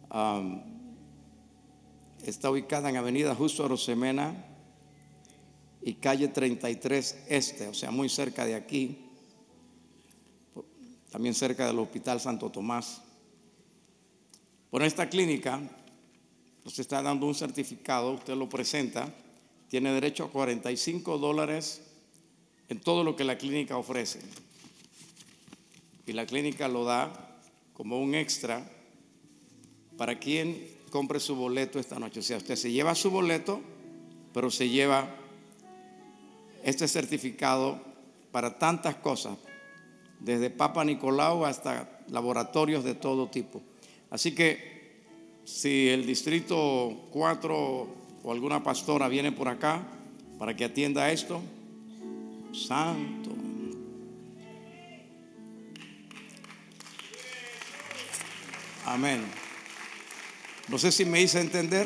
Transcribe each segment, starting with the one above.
Um, Está ubicada en Avenida Justo Arosemena y calle 33 Este, o sea, muy cerca de aquí, también cerca del Hospital Santo Tomás. Por esta clínica, usted está dando un certificado, usted lo presenta, tiene derecho a $45 en todo lo que la clínica ofrece. Y la clínica lo da como un extra para quien compre su boleto esta noche. O sea, usted se lleva su boleto, pero se lleva este certificado para tantas cosas, desde Papa Nicolau hasta laboratorios de todo tipo. Así que si el distrito 4 o alguna pastora viene por acá para que atienda esto, santo. Amén. No sé si me hice entender.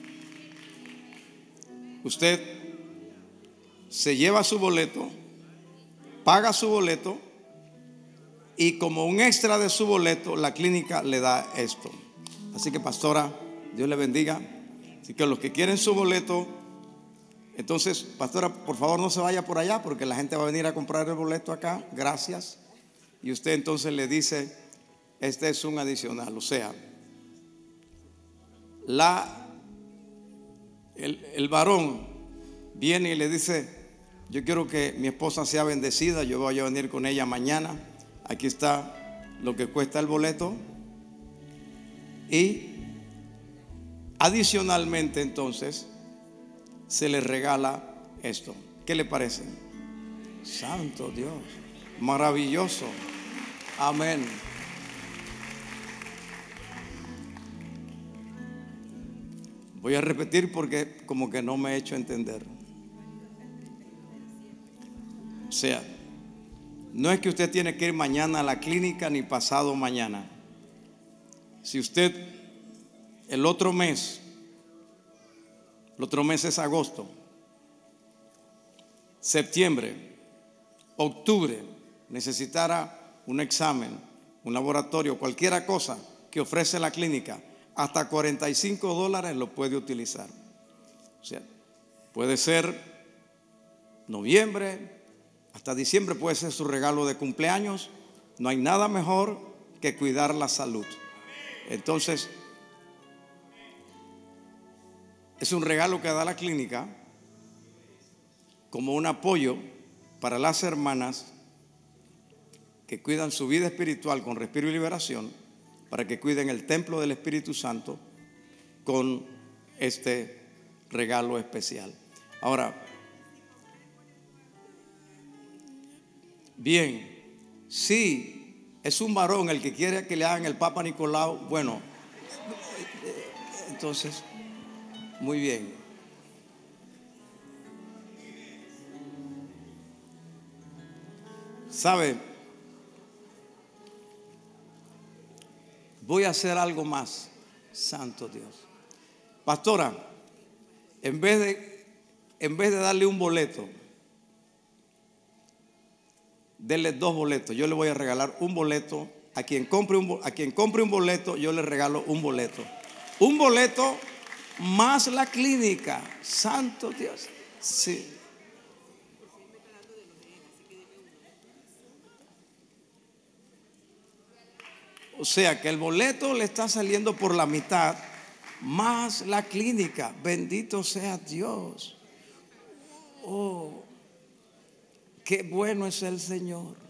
Usted se lleva su boleto, paga su boleto y como un extra de su boleto la clínica le da esto. Así que pastora, Dios le bendiga. Así que los que quieren su boleto, entonces pastora, por favor no se vaya por allá porque la gente va a venir a comprar el boleto acá. Gracias. Y usted entonces le dice, este es un adicional. O sea, el varón viene y le dice, yo quiero que mi esposa sea bendecida, yo voy a venir con ella mañana, aquí está lo que cuesta el boleto. Y adicionalmente entonces se le regala esto. ¿Qué le parece? Santo Dios, maravilloso. Amén. Voy a repetir porque como que no me he hecho entender. O sea, no es que usted tiene que ir mañana a la clínica ni pasado mañana. Si usted el otro mes es agosto, septiembre, octubre, necesitara un examen, un laboratorio, cualquier cosa que ofrece la clínica, hasta $45 lo puede utilizar. O sea, puede ser noviembre, hasta diciembre puede ser su regalo de cumpleaños. No hay nada mejor que cuidar la salud. Entonces, es un regalo que da la clínica como un apoyo para las hermanas que cuidan su vida espiritual con respiro y liberación, para que cuiden el templo del Espíritu Santo con este regalo especial. Ahora, bien, si es un varón el que quiere que le hagan el Papa Nicolau, bueno, entonces, muy bien. ¿Sabe? Voy a hacer algo más. Santo Dios. Pastora, en vez de darle un boleto, denle 2 boletos. Yo le voy a regalar un boleto. A quien compre un boleto, yo le regalo un boleto. Un boleto más la clínica. Santo Dios. Sí. O sea que el boleto le está saliendo por la mitad, más la clínica. Bendito sea Dios. Oh, qué bueno es el Señor.